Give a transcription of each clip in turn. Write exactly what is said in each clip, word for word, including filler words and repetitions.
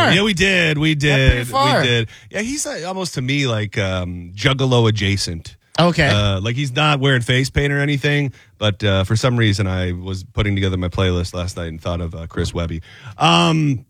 far. Yeah, we did. We did. pretty far. We did. Yeah, he's like, almost to me like um, Juggalo adjacent. Okay. Uh, like he's not wearing face paint or anything, but uh, for some reason I was putting together my playlist last night and thought of uh, Chris Webby. Um,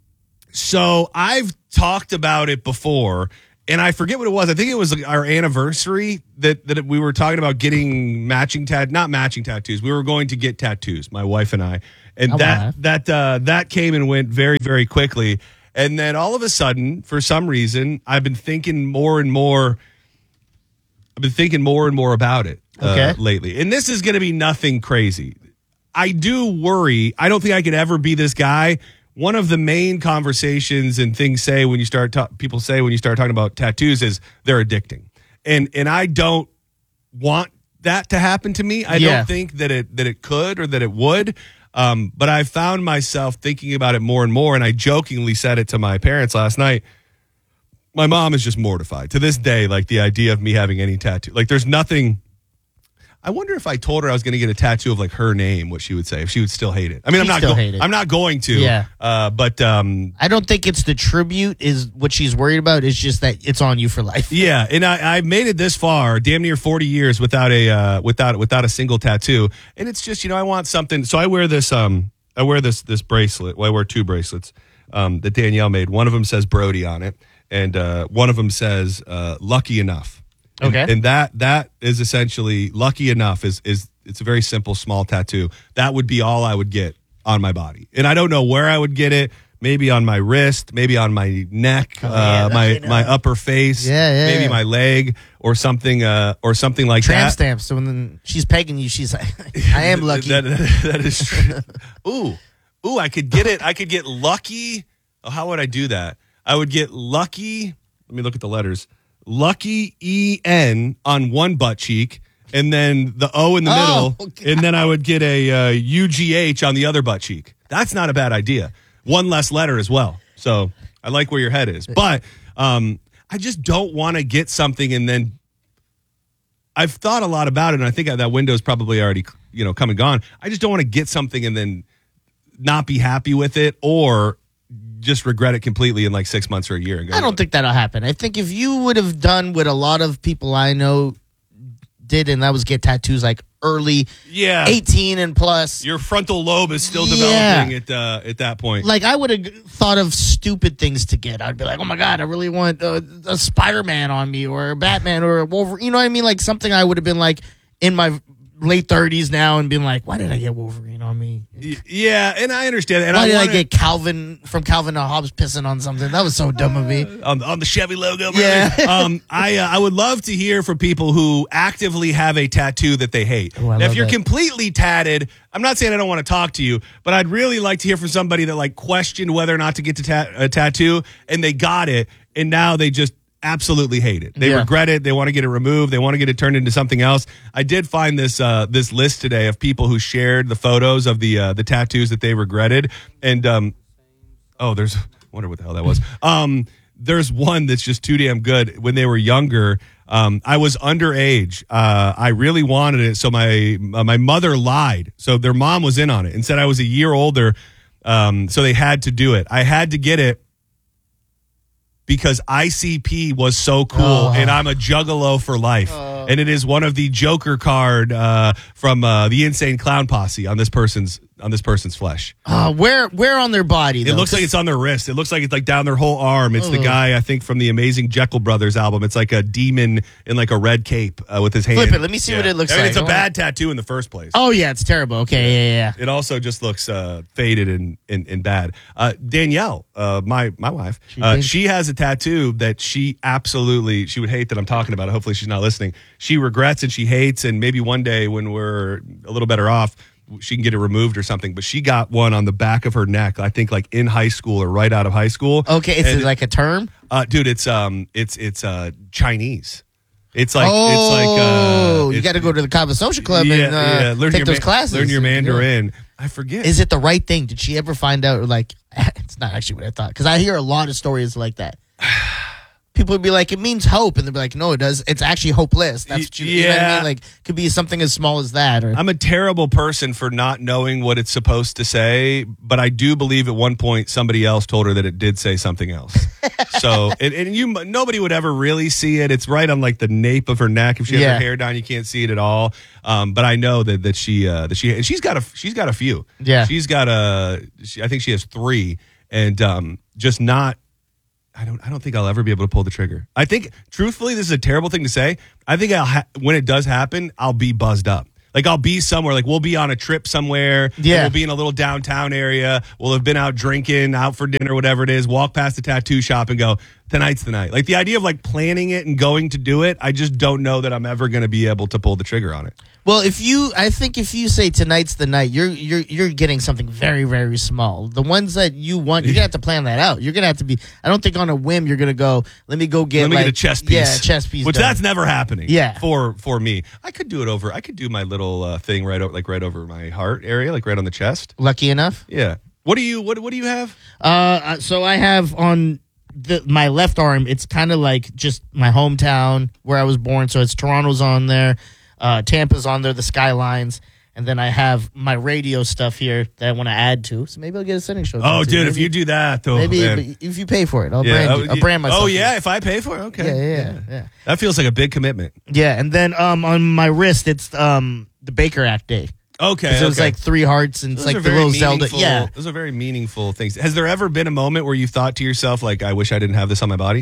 so I've talked about it before, and I forget what it was. I think it was our anniversary that, that we were talking about getting matching tat, not matching tattoos. We were going to get tattoos, my wife and I, and Oh, that wow. that uh, that came and went very, very quickly. And then all of a sudden, for some reason, I've been thinking more and more. I've been thinking more and more about it uh, Okay. lately. And this is going to be nothing crazy. I do worry. I don't think I could ever be this guy. One of the main conversations and things say when you start ta- people say when you start talking about tattoos is they're addicting. And and I don't want that to happen to me. I Yeah. don't think that it that it could or that it would. Um, but I found myself thinking about it more and more, and I jokingly said it to my parents last night. My mom is just mortified to this day. Like the idea of me having any tattoo, like there's nothing. I wonder if I told her I was going to get a tattoo of like her name, what she would say, if she would still hate it. I mean, I'm She'd not. still Go- hate it. I'm not going to. Yeah. Uh, but um, I don't think it's the tribute is what she's worried about. It's just that it's on you for life. yeah, and I, I made it this far, damn near forty years without a uh, without without a single tattoo, and it's just you know I want something. So I wear this um I wear this this bracelet. Well, I wear two bracelets um, that Danielle made. One of them says Brody on it, and uh, one of them says uh, Lucky Enough. And, Okay. and that that is essentially Lucky Enough is is it's a very simple small tattoo. That would be all I would get on my body, and I don't know where I would get it. Maybe on my wrist, maybe on my neck, Oh, yeah, uh, Lucky my Enough. my upper face, Yeah, yeah, maybe yeah. my leg or something, uh, or something like Tramp that. stamps. So when then she's pegging you, she's like, I am lucky. That, that is true. Ooh, ooh, I could get it. I could get lucky. Oh, how would I do that? I would get lucky. Let me look at the letters. Lucky E N on one butt cheek, and then the O in the Oh, middle, God. and then I would get a uh, U G H on the other butt cheek. That's not a bad idea. One less letter as well. So I like where your head is, but um, I just don't want to get something and then. I've thought a lot about it, and I think that window's probably already, you know, come and gone. I just don't want to get something and then not be happy with it, or just regret it completely in like six months or a year. And go, I don't think that'll happen. I think if you would have done what a lot of people I know did, and that was get tattoos like early yeah, eighteen and plus. your frontal lobe is still Yeah. developing at uh, at that point. Like I would have thought of stupid things to get. I'd be like, oh my God, I really want uh, a Spider-Man on me or a Batman or a Wolverine. You know what I mean? Like something I would have been like in my late thirties now and been like, why did I get Wolverine on me? Y- yeah, and I understand. And Why I did wanna, I get Calvin from Calvin and Hobbes pissing on something? That was so dumb of me. on, on the Chevy logo? brother? Yeah. um, I uh, I would love to hear from people who actively have a tattoo that they hate. Oh, I Now, if love you're that. completely tatted, I'm not saying I don't want to talk to you, but I'd really like to hear from somebody that like questioned whether or not to get to ta- a tattoo, and they got it, and now they just absolutely hate it. They Yeah. regret it. They want to get it removed. They want to get it turned into something else. I did find this uh, this list today of people who shared the photos of the uh, the tattoos that they regretted, and um, oh, there's I wonder what the hell that was. Um, there's one that's just too damn good. When they were younger, um, I was underage. Uh, I really wanted it, so my uh, my mother lied. So their mom was in on it and said I was a year older. Um, so they had to do it. I had to get it because I C P was so cool, Oh. and I'm a juggalo for life. And it is one of the Joker card uh, from uh, the Insane Clown Posse on this person's on this person's flesh. Uh, where where on their body? It though? looks like it's on their wrist. It looks like it's like down their whole arm. It's the Ugh. guy, I think, from the Amazing Jekyll Brothers album. It's like a demon in like a red cape uh, with his hand. Flip it. Let me see what it looks I mean, like. It's a Hold bad tattoo in the first place. Oh yeah, it's terrible. Okay, yeah, yeah. yeah. It also just looks uh, faded and, and, and bad. Uh, Danielle, uh, my my wife, She uh, thinks- she has a tattoo that she absolutely, she would hate that I'm talking about it. Hopefully she's not listening. She regrets and she hates, and maybe one day when we're a little better off, she can get it removed or something. But she got one on the back of her neck, I think like in high school or right out of high school. Okay, it's And, like a term. uh, dude, it's um, it's it's uh, Chinese. It's like oh, it's like uh, you it's- got to go to the Kava Social Club yeah, and uh, yeah. Learn take your those ma- classes. Learn your Yeah. Mandarin. I forget. Is it the right thing? Did she ever find out? Like, it's not actually what I thought, because I hear a lot of stories like that. people would be like, it means hope. And they'd be like, no, it does. It's actually hopeless. That's what you, yeah. you know what I mean? Like, could be something as small as that. Or I'm a terrible person for not knowing what it's supposed to say, but I do believe at one point somebody else told her that it did say something else. So, and, and you, nobody would ever really see it. It's right on like the nape of her neck. If she has Yeah. her hair down, you can't see it at all. Um, but I know that that she uh, that she and she's got a she's got a few. Yeah. she's got a. She, I think she has three, and um, just not. I don't. I don't think I'll ever be able to pull the trigger. I think, truthfully, this is a terrible thing to say. I think I'll ha- when it does happen, I'll be buzzed up. Like I'll be somewhere. Like we'll be on a trip somewhere. Yeah. And we'll be in a little downtown area. We'll have been out drinking, out for dinner, whatever it is. Walk past the tattoo shop and go, tonight's the night. Like the idea of like planning it and going to do it. I just don't know that I'm ever going to be able to pull the trigger on it. well, if you, I think if you say tonight's the night, you're you're you're getting something very very small. The ones that you want, you're gonna have to plan that out. You're gonna have to be. I don't think on a whim you're gonna go. Let me go get. Let me like, get a chess piece. Yeah, a chess piece. Which done. that's never happening. Yeah. For for me, I could do it over. I could do my little uh, thing right over, like right over my heart area, like right on the chest. Lucky enough. Yeah. What do you what What do you have? Uh, so I have on the my left arm. It's kind of like just my hometown where I was born. So it's Toronto's on there, uh, Tampa's on there, the Skylines, and then I have my radio stuff here that I want to add to. So maybe I'll get a setting show. Oh, done, too. dude, maybe, if you do that, though, maybe man. if you pay for it, I'll Yeah, brand you. oh, I'll brand myself. Oh yeah, if I pay for it, okay. Yeah, yeah, yeah, yeah. That feels like a big commitment. Yeah, and then um on my wrist, it's um the Baker Act Day. Okay, 'Cause it was okay. like three hearts and it's Those like are the very little Zelda. meaningful- Yeah. those are very meaningful things. Has there ever been a moment where you thought to yourself, like, I wish I didn't have this on my body?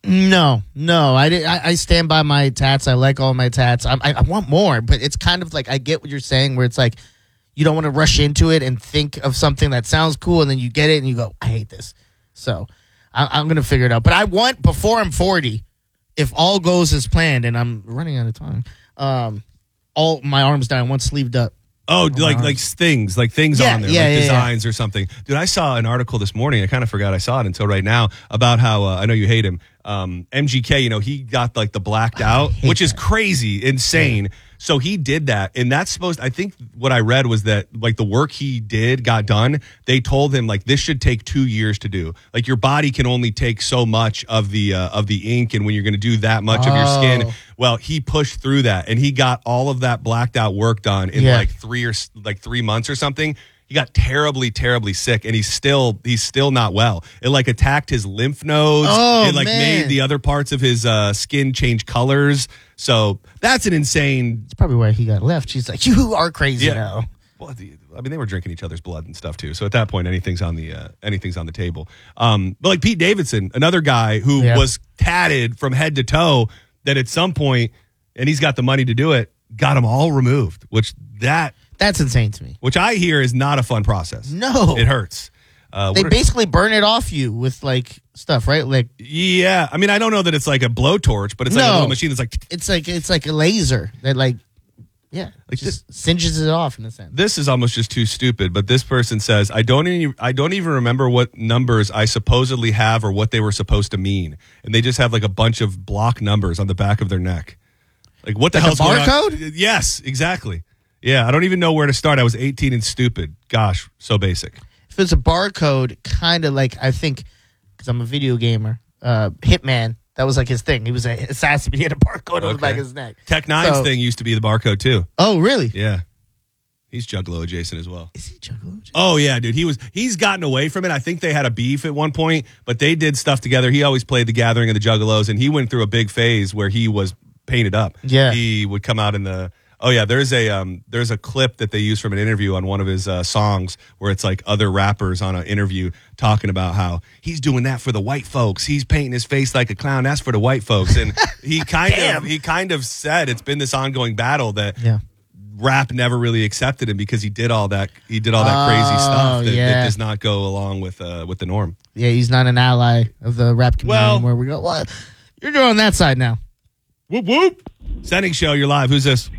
No, no, I did. I, I stand by my tats. I like all my tats. I, I, I want more, but it's kind of like I get what you're saying, where it's like you don't want to rush into it and think of something that sounds cool, and then you get it and you go, I hate this. So I, I'm gonna figure it out. But I want before I'm forty, if all goes as planned, and I'm running out of time. Um, all my arms down, one sleeved up. Oh, my like arms. like things, like things Yeah, on there, yeah, like yeah, designs or something. Dude, I saw an article this morning. I kind of forgot I saw it until right now about how uh, I know you hate him. Um, M G K, you know, he got like the blacked out, hate which is that. crazy, insane. So he did that, and that's supposed. I think what I read was that like the work he did got done. They told him like this should take two years to do. Like your body can only take so much of the uh, of the ink, and when you're going to do that much of your skin, Oh. well, he pushed through that, and he got all of that blacked out work done in Yeah. like three or s- like three months or something. He got terribly, terribly sick, and he's still he's still not well. It like attacked his lymph nodes. Oh, it like man. made the other parts of his uh, skin change colors. So that's an insane. It's probably why he got left. She's like, you are crazy Yeah. now. Well, the, I mean, they were drinking each other's blood and stuff too. So at that point, anything's on the uh, anything's on the table. Um, but like Pete Davidson, another guy who Yeah. was tatted from head to toe, that at some point, and he's got the money to do it, got them all removed. Which that That's insane to me. which I hear is not a fun process. No. It hurts. Uh, They what- basically burn it off you with like stuff, right? Like yeah, I mean, I don't know that it's like a blowtorch, but it's like a No. little machine that's like. it's like it's like a laser that like yeah, Like just singes it off in a sense. This is almost just too stupid, but this person says, I don't even I don't even remember what numbers I supposedly have or what they were supposed to mean. And they just have like a bunch of block numbers on the back of their neck. Like what the Like a hell's going on? barcode? Yes, exactly. Yeah, I don't even know where to start. I was eighteen and stupid. Gosh, so basic. If it's a barcode, kind of like I think because I'm a video gamer, uh, Hitman. That was like his thing. He was an assassin. He had a barcode on the back of his neck. Tech Nine's So- thing used to be the barcode too. Oh, really? Yeah. He's Juggalo adjacent as well. Is he Juggalo? Oh yeah, dude. He was he's gotten away from it. I think they had a beef at one point, but they did stuff together. He always played the Gathering of the Juggalos, and he went through a big phase where he was painted up. Yeah. He would come out in the Oh yeah, there's a um there's a clip that they use from an interview on one of his uh, songs where it's like other rappers on an interview talking about how he's doing that for the white folks. He's painting his face like a clown. That's for the white folks. And he kind Damn. of he kind of said it's been this ongoing battle that Yeah. rap never really accepted him because he did all that he did all that crazy Oh, stuff that, yeah. that does not go along with uh with the norm. Yeah, he's not an ally of the rap community Well- where we go, what? You're on that side now. Whoop whoop. Sending show, you're live. Who's this?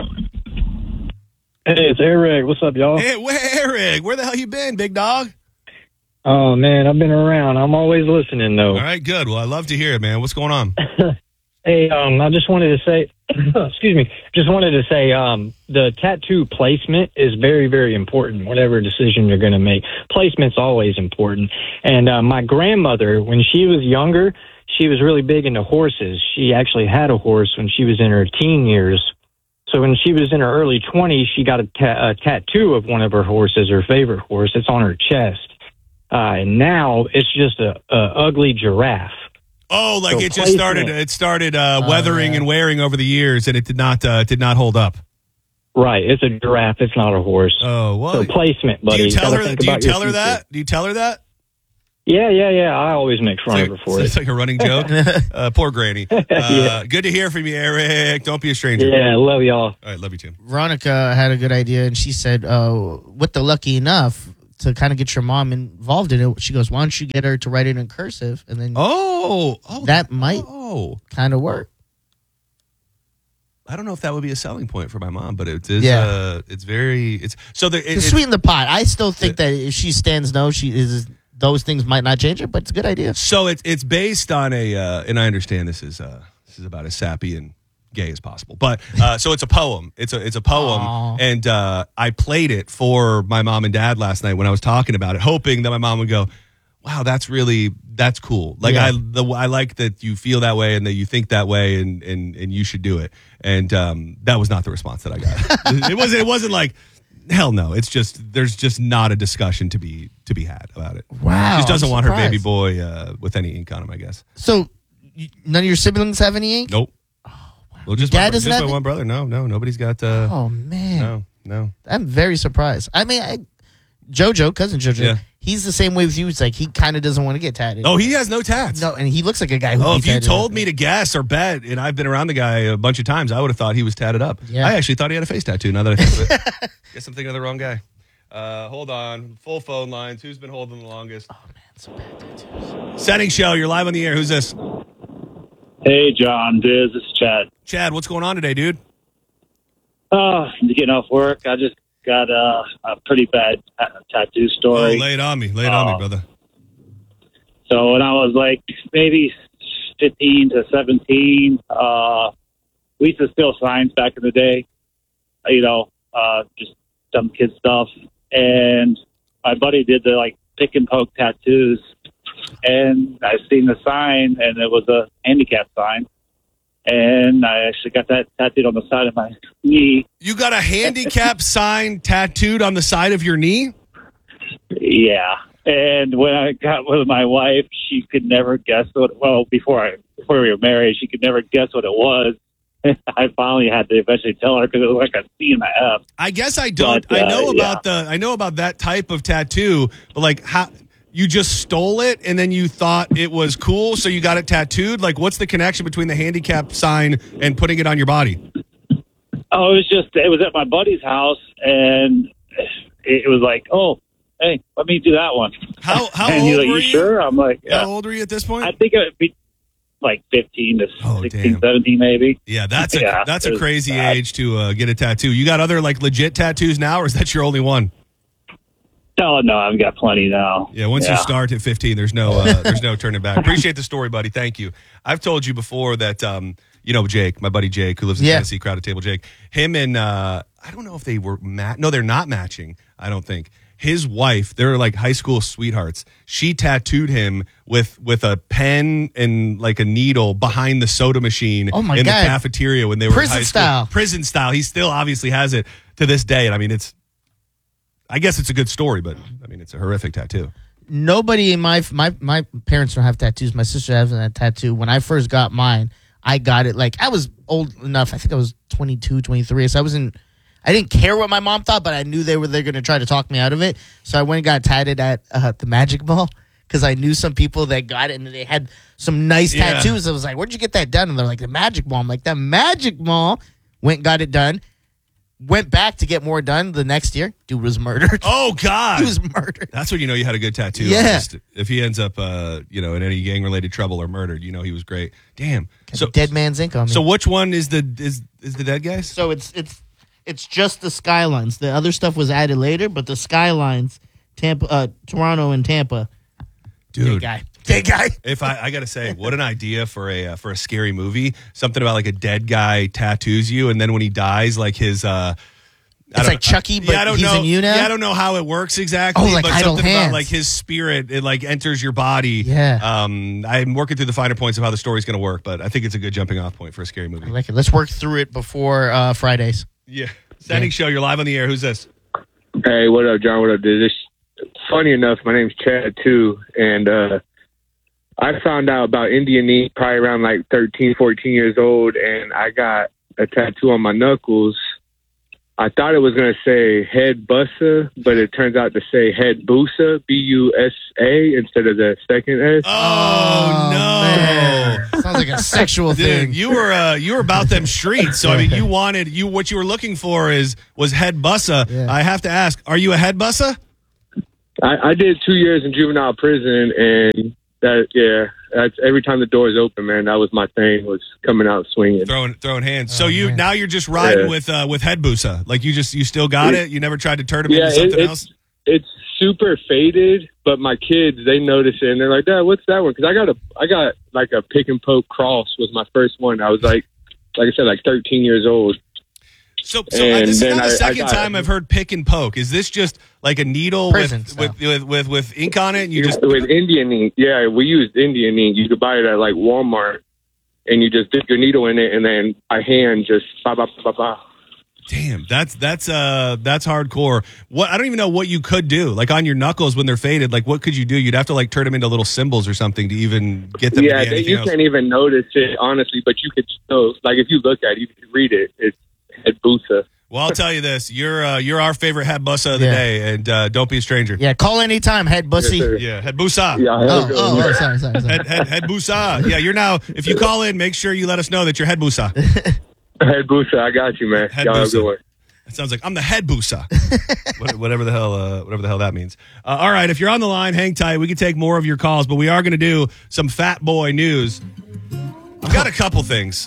Hey, it's Eric. What's up, y'all? Hey, where, Eric, where the hell you been, big dog? Oh, man, I've been around. I'm always listening, though. All right, good. Well, I love to hear it, man. What's going on? Hey, um, I just wanted to say, excuse me, just wanted to say um, the tattoo placement is very, very important, whatever decision you're going to make. Placement's always important. And uh, my grandmother, when she was younger, she was really big into horses. She actually had a horse when she was in her teen years. So when she was in her early twenties, she got a, ta- a tattoo of one of her horses, her favorite horse. It's on her chest. Uh, and now it's just a, a ugly giraffe. Oh, like So it just started. placement- It started uh, Oh, weathering yeah. and wearing over the years, and it did not uh, did not hold up. Right. It's a giraffe. It's not a horse. Oh, well. So placement, do buddy. you tell Gotta her? think Do you about your tell her future. that? Do you tell her that? Yeah, yeah, yeah. I always make fun It's of like, her for it's it. like a running joke. uh, poor Granny. Uh, Yeah. Good to hear from you, Eric. Don't be a stranger. Yeah, love y'all. All right, love you, Tim. Veronica had a good idea, and she said, uh, with the lucky enough to kind of get your mom involved in it, she goes, why don't you get her to write it in cursive, and then Oh, oh that might Oh, kind of work. I don't know if that would be a selling point for my mom, but it is. Yeah. Uh, it's very. It's so the. It, To it's- sweeten the pot. I still think that if she stands no, she is. Those things might not change it, but it's a good idea. So it's it's based on a, uh, and I understand this is uh, this is about as sappy and gay as possible, but uh, so it's a poem. It's a it's a poem, Aw. and uh, I played it for my mom and dad last night when I was talking about it, hoping that my mom would go, "Wow, that's really that's cool." Like Yeah. I the, I like that you feel that way and that you think that way, and and and you should do it. And um, that was not the response that I got. it wasn't. It wasn't like. Hell no! It's just there's just not a discussion to be to be had about it. Wow, she just doesn't I'm want her baby surprised. boy uh, with any ink on him. I guess. So, you, none of your siblings have any ink? Nope. Well, just Dad my, doesn't just have my it? one brother. No, no, nobody's got. Uh, Oh man, no, no. I'm very surprised. I mean, I, JoJo, cousin JoJo, Yeah. he's the same way with you. It's like he kind of doesn't want to get tatted. Oh, he has no tats. no, and he looks like a guy who. Oh, if you told me to guess or bet, and I've been around the guy a bunch of times, I would have thought he was tatted up. Yeah. I actually thought he had a face tattoo. Now that I think of it, guess I'm thinking of the wrong guy. Uh, hold on, full phone lines. Who's been holding the longest? Oh man, some bad tattoos. Setting show. You're live on the air. Who's this? Hey, John, Diz, this is Chad. Chad. What's going on today, dude? Uh, I'm getting off work. I just got uh, a pretty bad uh, tattoo Oh, story. lay it on me. Lay it on me, Uh, brother. So when I was like maybe fifteen to seventeen, uh, we used to steal signs back in the day, you know, uh, just dumb kid stuff. And my buddy did the like pick and poke tattoos. And I seen the sign, and it was a handicap sign. And I actually got that tattooed on the side of my knee. You got a handicap sign tattooed on the side of your knee? Yeah. And when I got with my wife, she could never guess what, well, before I, before we were married, she could never guess what it was. I finally had to eventually tell her because it was like a C and a F. I guess I don't. But, I know uh, about the. I know about that type of tattoo, but like how you just stole it and then you thought it was cool, so you got it tattooed. Like, what's the connection between the handicap sign and putting it on your body? Oh, it was just, it was at my buddy's house, and it, it was like, oh, hey, let me do that one. How how and old he's like, were you you? sure? I'm like, yeah. How old were you at this point? I think it would be like fifteen to Oh, sixteen, damn. seventeen maybe. yeah, that's a Yeah, that's it a was crazy bad. age to uh, get a tattoo. You got other like legit tattoos now, or is that your only one? Oh, no, I've got plenty now. Yeah, once you start at fifteen, there's no uh, there's no turning back. Appreciate the story, buddy. Thank you. I've told you before that um, you know Jake, my buddy Jake, who lives in Yeah. Tennessee, crowded table Jake. Him and uh, I don't know if they were mat. No, they're not matching. I don't think. His wife, they're like high school sweethearts. She tattooed him with with a pen and like a needle behind the soda machine Oh, my in God. the cafeteria when they were Prison in high school. style. Prison style. He still obviously has it to this day. And I mean, it's. I guess it's a good story, but I mean, it's a horrific tattoo. Nobody in my my my parents don't have tattoos. My sister has a tattoo. When I first got mine, I got it like I was old enough. I think I was twenty-two, twenty-three. So I wasn't. I didn't care what my mom thought, but I knew they were they're going to try to talk me out of it. So I went and got tatted at uh, the Magic Mall because I knew some people that got it and they had some nice Yeah. tattoos. I was like, "Where'd you get that done?" And they're like, "The Magic Mall." I'm like, "The Magic Mall." Went and got it done. Went back to get more done the next year. Dude was murdered. Oh God, He was murdered. that's when you know you had a good tattoo. Yeah. artist. If he ends up, uh, you know, in any gang related trouble or murdered, you know he was great. Damn. So Dead man's ink on me. So which one is the is is the dead guys? So it's it's it's just the skylines. The other stuff was added later, but the skylines, Tampa, uh, Toronto, and Tampa. Dead Dude, guy, dead guy. if I, I gotta say, what an idea for a uh, for a scary movie. Something about like a dead guy tattoos you, and then when he dies, like his uh, I It's don't- like Chucky, but yeah, I don't he's know. in you now? Yeah, I don't know how it works exactly. Oh, like but idle something hands. about like his spirit, it like enters your body. Yeah. Um, I'm working through the finer points of how the story's going to work, but I think it's a good jumping off point for a scary movie. I like it. Let's work through it before uh, Fridays. Yeah. Standing show. You're live on the air. Who's this? Hey, what up, John? What up, dude? This, funny enough, my name's Chad, too, and uh, I found out about Indian ink probably around like thirteen, fourteen years old, and I got a tattoo on my knuckles. I thought it was going to say head bussa, but it turns out to say head busa, B U S A, instead of the second S. Oh, no. man. Sounds like a sexual thing. Dude, you were uh, you were about them streets. So I mean, you wanted you what you were looking for is was head bussa. Yeah. I have to ask, are you a head bussa? I, I did two years in juvenile prison, and that, yeah, that's every time the doors open, man, that was my thing, was coming out swinging. Throwing throwing hands. Oh, so you man. now you're just riding Yeah. with uh, with head busa. Like you just you still got it. You never tried to turn them Yeah, into something it, else. it's it's super faded, but my kids, they notice it and they're like, "Dad, what's that one?" Because I got a I got like a pick and poke cross was my first one. I was like, like I said, like thirteen years old. So, so uh, and this is then not the I- I second got- time I've heard pick and poke. Is this just like a needle Prison with, style. with, with with with ink on it? And you just with Indian ink. Yeah, we used Indian ink. You could buy it at like Walmart, and you just dip your needle in it, and then by hand just ba ba ba ba. damn. That's that's uh that's hardcore. What I don't even know what you could do. Like on your knuckles when they're faded. Like what could you do? You'd have to like turn them into little symbols or something to even get them. Yeah, to be they, anything you else. can't even notice it honestly, but you could still, like, if you look at it, you can read it. It's head busa. Well, I'll tell you this: you're uh, you're our favorite head bussa of the Yeah. day, and uh, don't be a stranger. Yeah, call anytime, head bussy. Yes, sir. Yeah, head busa. Yeah, I Oh, have a good oh, one. oh, sorry, sorry, sorry. Head, head, head busa. Yeah, you're now. If you call in, make sure you let us know that you're head busa. Head busa, I got you, man. Head Y'all have a busa. good one. It sounds like I'm the head busa. What- whatever the hell, uh, whatever the hell that means. Uh, all right, if you're on the line, hang tight. We can take more of your calls, but we are going to do some Fat Boy news. I've got a couple things.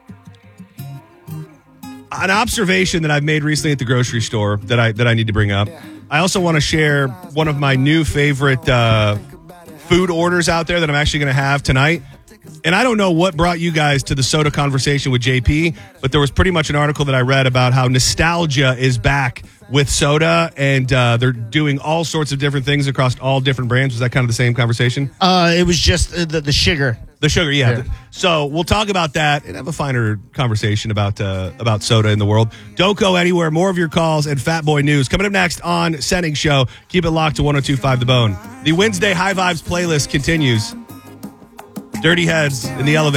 An observation that I've made recently at the grocery store that I that I need to bring up. I also want to share one of my new favorite uh, food orders out there that I'm actually going to have tonight. And I don't know what brought you guys to the soda conversation with J P, but there was pretty much an article that I read about how nostalgia is back with soda, and uh, they're doing all sorts of different things across all different brands. Was that kind of the same conversation? Uh, it was just uh, the, the sugar. The sugar, yeah. Yeah. So we'll talk about that and have a finer conversation about uh, about soda in the world. Don't go anywhere. More of your calls and Fat Boy News coming up next on Sending Show. Keep it locked to one oh two point five The Bone. The Wednesday High Vibes playlist continues. Dirty Heads in the elevator.